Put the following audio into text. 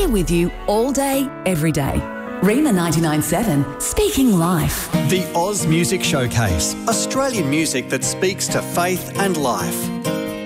Here with you all day, every day. Rima 99.7, speaking life. The Oz Music Showcase, Australian music that speaks to faith and life.